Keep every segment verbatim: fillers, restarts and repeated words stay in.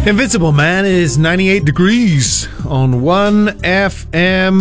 Invisible Man is ninety-eight degrees on one F M.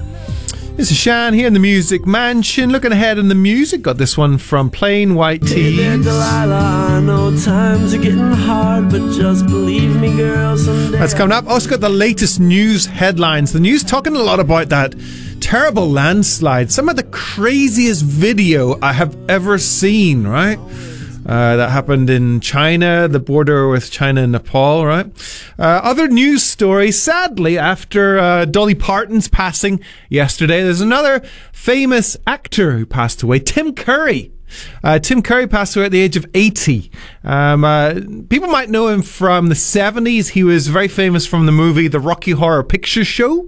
This is Shan here in the Music Mansion. Looking ahead in the music, got this one from Plain White Tees. Hey there, Delilah, I know times are getting hard, but just believe me, girl, someday. That's coming up. Also got the latest news headlines. The news talking a lot about that terrible landslide. Some of the craziest video I have ever seen, right? Uh, that happened in China, the border with China and Nepal, right? Uh, other news stories, sadly, after uh, Dolly Parton's passing yesterday, there's another famous actor who passed away, Tim Curry. Uh, Tim Curry passed away at the age of eighty. Um, uh, people might know him from the seventies. He was very famous from the movie The Rocky Horror Picture Show.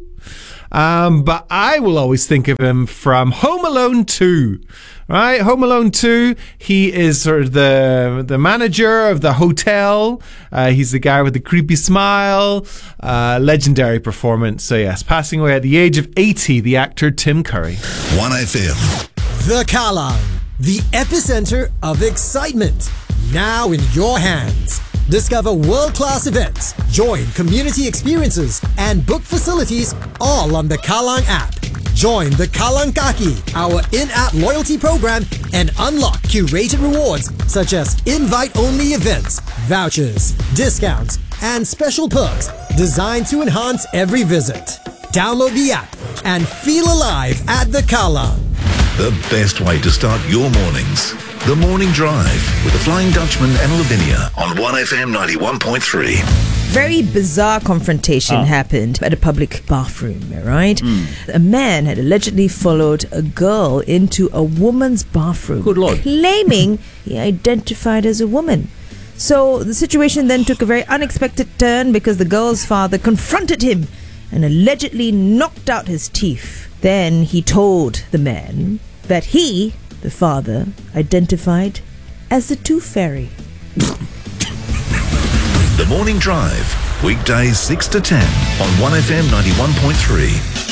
Um, but I will always think of him from Home Alone two, right? Home Alone two, he is sort of the, the manager of the hotel. Uh, he's the guy with the creepy smile, uh, legendary performance. So yes, passing away at the age of eighty, the actor Tim Curry. one F M. The Kallang, the epicenter of excitement, now in your hands. Discover world-class events, join community experiences, and book facilities all on the Kallang app. Join the Kallang Kaki, our in-app loyalty program, and unlock curated rewards such as invite-only events, vouchers, discounts, and special perks designed to enhance every visit. Download the app and feel alive at the Kallang. The best way to start your mornings. The Morning Drive with the Flying Dutchman and Lavinia on one F M ninety-one point three. Very bizarre confrontation Oh. happened at a public bathroom, right? Mm. A man had allegedly followed a girl into a woman's bathroom, Good Lord. claiming he identified as a woman. So the situation then took a very unexpected turn because the girl's father confronted him and allegedly knocked out his teeth. Then he told the man that he, the father, identified as the Tooth Fairy. The Morning Drive, weekdays six to ten on one F M ninety-one point three.